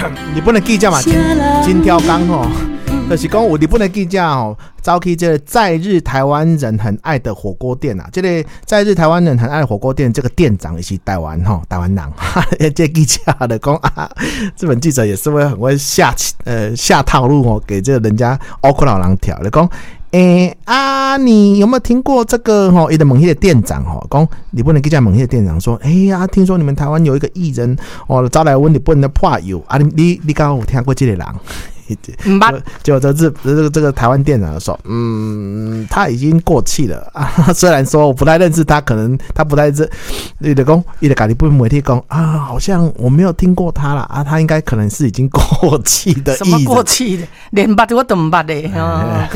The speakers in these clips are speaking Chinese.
日本的记者嘛，真挑工吼。就是讲有日本的记者吼，走去这个在日台湾人很爱的火锅店啊，这个在日台湾人很爱的火锅店，这个店长也是台湾人，这记者的讲啊，日本记者也是很会下套路哦，给这个人家乌克兰人跳的讲。你有没有听过这个吼？一个问迄个店长吼，讲日本的记者问迄个店长说，听说你们台湾有一个艺人哦，招来问日本的破友啊，你刚刚有听过这个人？结果这个台湾店长说，他已经过气了啊。虽然说我不太认识他，可能他不太认，你的讲，你的日本媒体讲啊，好像我没有听过他啦啊，他应该可能是已经过气的艺人。 什么过气的？连捌我都唔捌的哦，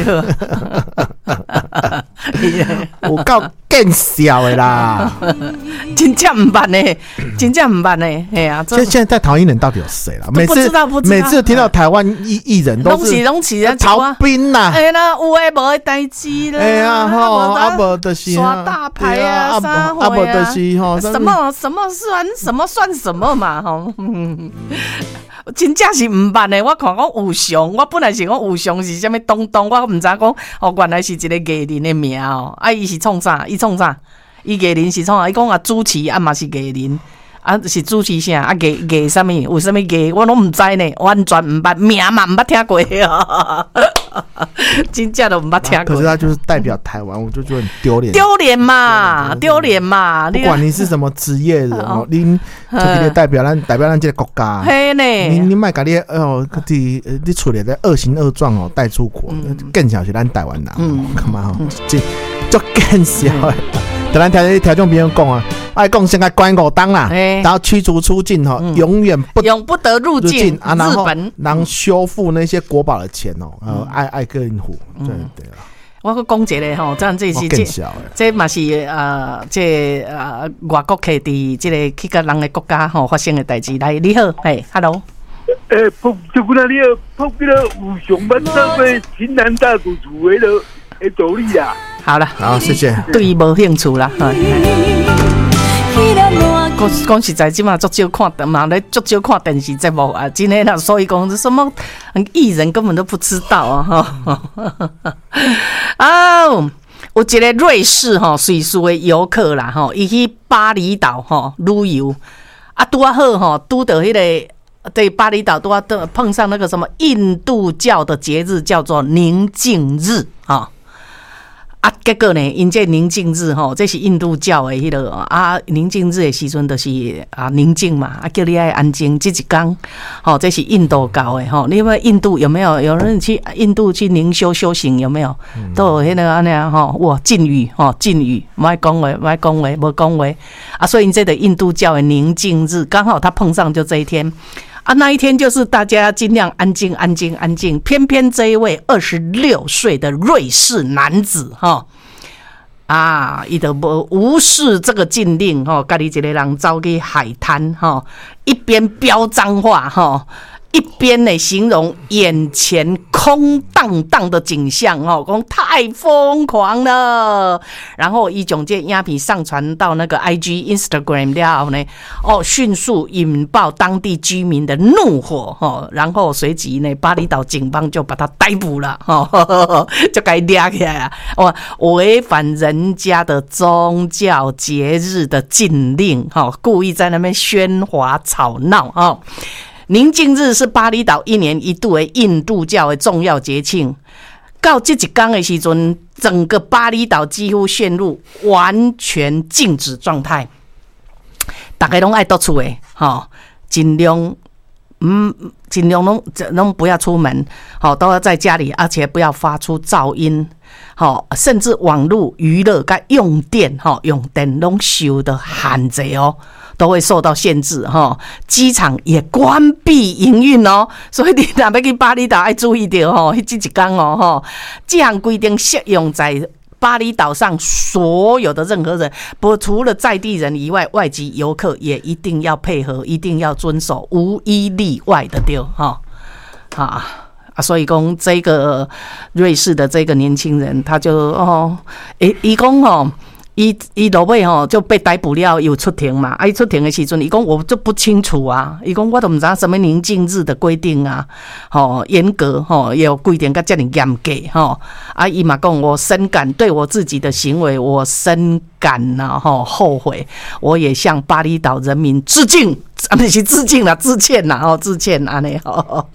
对。 有够更小的啦， 真正唔捌呢，真正唔捌呢，哎呀！ 现在在台湾艺人到底有谁啦？ 不知道， 每次听到台湾艺人都是逃兵啦， 哎啦，有诶无诶代志啦， 哎呀吼，啊无就是耍大牌啊，啥货啊， 无就是吼， 什么算什么嘛吼。真正是唔捌的，我看讲有熊，我本来是讲有熊是啥物东东，我唔知讲哦，原来是一个艺人的名哦。啊，伊是创啥？伊艺人是创啥？伊讲啊，主持啊嘛是艺人，啊是主持啥？啊艺啥物？有啥物艺？我拢唔知呢，完全唔捌，名嘛唔捌听过哦。真正都唔捌听过。 可是他就是代表台湾，我就觉得很丢脸。 丢脸嘛！ 不管你是什么职业人哦，你就代表咱这个国家。 嘿呢， 你卖甲你你出来的恶行恶状哦，带出国，更小是咱台湾人。干嘛吼？就更小的。当然条件别人讲啊，爱讲先该关5档啦，然后驱逐出境哈，永不得入境啊，然后修复那些国宝的钱哦，爱个人户，对了。 我去讲一个吼，这是这嘛是外国客伫这个去个人的国家吼发生的代志。来，你好，嘿 ，hello。 就过来你碰到有上班上的秦南大主主为了道理啊。 好了， 好，谢谢。 对伊无兴趣啦。讲实在，即嘛足少看，嘛咧足少看电视节目啊，真的啦。所以讲什么艺人根本都不知道啊，哈。有一个瑞士哈瑞士的游客啦，哈，伊去巴厘岛哈旅游啊，拄啊好哈，拄到迄个对巴厘岛拄啊碰上那个什么印度教的节日，叫做宁静日啊。结果呢，因这宁静日吼，这是印度教的迄个啊，宁静日的时阵就是宁静嘛，叫你爱安静。这一天，这是印度教的吼。你们印度有没有人去印度去灵修修行？有没有？都有迄个安尼吼，哇，禁语，莫讲话，无讲话啊。所以这个印度教的宁静日，刚好他碰上就这一天。那一天就是大家尽量安静。偏偏这一位26岁的瑞士男子他就无视这个禁令家己一个人走去海滩一边飙脏话一边呢形容眼前空荡荡的景象说太疯狂了，然后一种这影片上传到那个 IG Instagram 了后呢迅速引爆当地居民的怒火然后随即呢巴厘岛警方就把他逮捕了就该抓起来了违反人家的宗教节日的禁令故意在那边喧哗吵闹宁静日是巴厘岛一年一度的印度教的重要节庆，到这一天的时阵，整个巴厘岛几乎陷入完全静止状态，大家都爱独处的，尽量拢不要出门，都要在家里，而且不要发出噪音，甚至网络娱乐跟用电拢受到限制都会受到限制机场也关闭营运所以你若要去巴厘岛要注意到这一天这项规定适用在巴厘岛上所有的任何人，除了在地人以外，外籍游客也一定要配合，一定要遵守，无一例外的对所以讲这个瑞士的这个年轻人，他就他讲伊落尾吼就被逮捕了，有出庭嘛？伊出庭的时阵，伊讲我就不清楚啊，伊讲我都唔知道什么宁静日的规定啊，严格也有规定，甲这么严格伊嘛讲我深感对我自己的行为，我深感后悔，我也向巴厘岛人民致敬。不是致敬啦，致歉啦，致歉安尼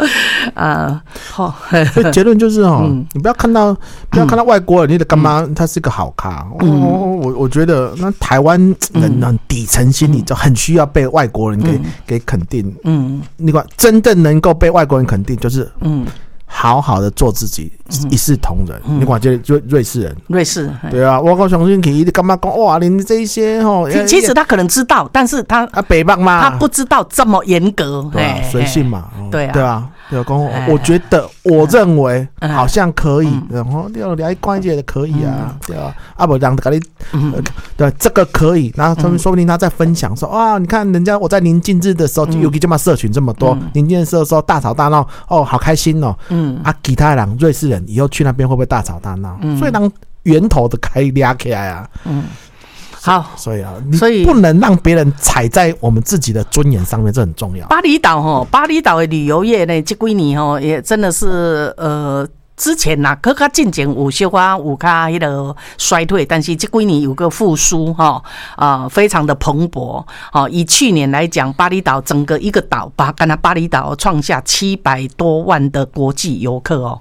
所以结论就是你不要看到外国人，你的干妈他是个好咖。我觉得那台湾人底层心理就很需要被外国人给肯定。你看真正能够被外国人肯定，就是好好的做自己，一视同仁。你看这就瑞士人，对啊，我相信你干嘛讲哇，你这一些其实他可能知道，但是他北方嘛， 他不知道这么严格， 随性嘛，对啊。对，我觉得，我认为好像可以，然后聊一关节的可以啊，对啊，不让他你，对，这个可以，然后说不定他在分享说啊，你看人家我在宁静日的时候，尤其这么社群这么多，宁静日的时候大吵大闹，好开心哦，其他人瑞士人以后去那边会不会大吵大闹？所以让源头的可以抓起来啊， 好， 所以不能让别人踩在我们自己的尊严上面，这很重要。 巴厘岛的旅游业呢，这几年也真的是之前呐，可较进前有小可有较迄个衰退，但是这几年有个复苏非常的蓬勃。以去年来讲，巴厘岛整个一个岛，干那巴厘岛创下700多万的国际游客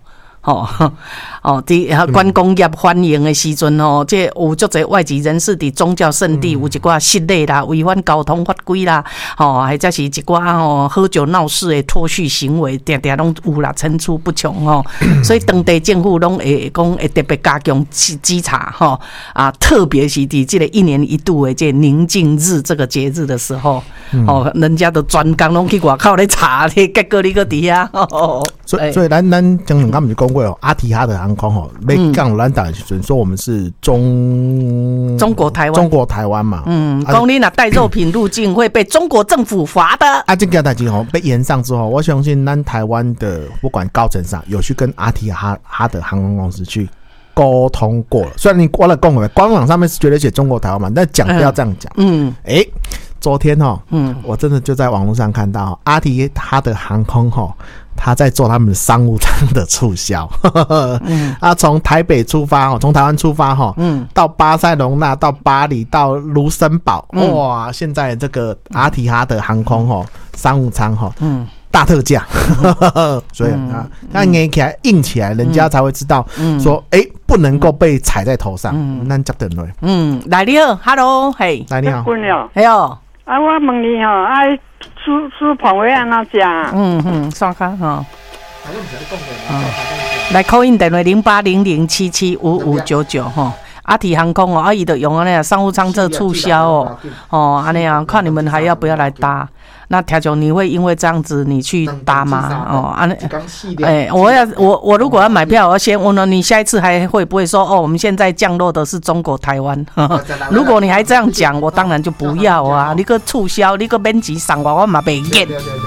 观光业欢迎的时阵这有足侪外籍人士伫宗教圣地有一寡失礼啦、违反交通法规啦，或者是一寡喝酒闹事的脱序行为，常常拢有啦，层出不穷所以当地政府拢会讲会特别加强稽查特别是伫这个一年一度的这宁静日这个节日的时候，人家都专工拢去外口咧查，结果你个伫遐所以咱将两刚不是讲过阿提哈的航空要讲咱的时阵说我们是中国台湾嘛， 讲你若带肉品入境会被中国政府罚的。 这件代志被延上之后，我相信咱台湾的不管高层上有去跟阿提哈的航空公司去沟通过了。虽然你我来讲官网上面是觉得写中国台湾嘛，但讲不要这样讲。昨天我真的就在网络上看到阿提哈的航空他在做他们的商务舱的促销，从台北出发，从台湾出发到巴塞隆纳，到巴黎，到卢森堡，哇！现在这个阿提哈的航空商务舱大特价，所以它硬起来，人家才会知道说，不能够被踩在头上。咱接等来， 来你好 ，Hello， 嘿， 来你好， 哎呦。 我问你煮饭会安怎食？ 刷卡来 call in 电话0800775599阿提航空伊就用那商务舱这促销安尼啊，看你们还要不要来搭？那条球你会因为这样子你去搭吗？我如果要买票，我要先问了你下一次还会不会说我们现在降落的是中国台湾？如果你还这样讲，我当然就不要啊！你个促销，你个免钱送我嘛袂瘾。